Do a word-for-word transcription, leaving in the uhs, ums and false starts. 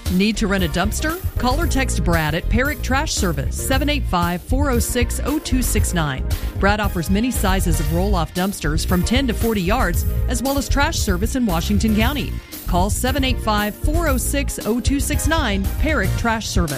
Need to rent a dumpster? Call or text Brad at Perrick Trash Service, seven eight five, four oh six, oh two six nine. Brad offers many sizes of roll-off dumpsters from ten to forty yards, as well as trash service in Washington County. Call seven eight five, four oh six, oh two six nine, Perrick Trash Service.